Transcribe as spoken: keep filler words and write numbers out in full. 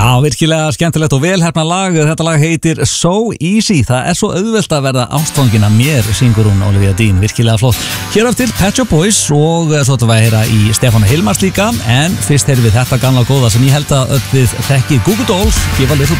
Já, virkilega skemmtilegt og velhefna lag. Þetta lag heitir So Easy. Það er svo auðvelt að verða ástfangin af mér, syngur hún Olivia Dean, virkilega flott. Hér eftir Pet Shop Boys og svo ætlum við að heyra í Stefáni Hilmars líka. En fyrst heyrum við þetta gamla góða sem ég held að öll við þekki, Goo Goo Dolls, Give a Little